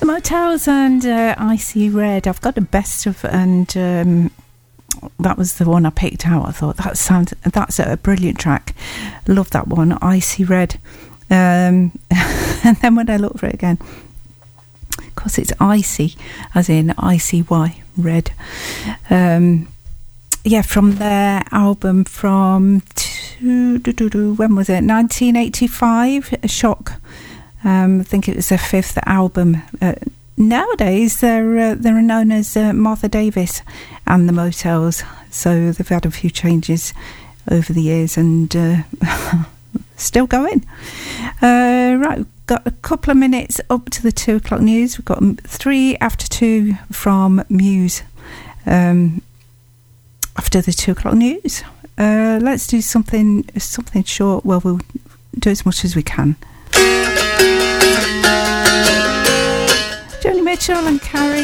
Motels and Icy Red. I've got the best of, and that was the one I picked out. I thought that's a brilliant track. Love that one, Icy Red. And then when I look for it again, of course it's icy, as in ICY Red. Yeah, from their album from when was it? 1985. Shock. I think it was their fifth album. Nowadays, they're known as Martha Davis and the Motels. So they've had a few changes over the years and still going. Right, we've got a couple of minutes up to the 2 o'clock news. We've got 3 after 2 from Muse. After the 2 o'clock news, let's do something short. Well, we'll do as much as we can. Joni Mitchell and Carrie.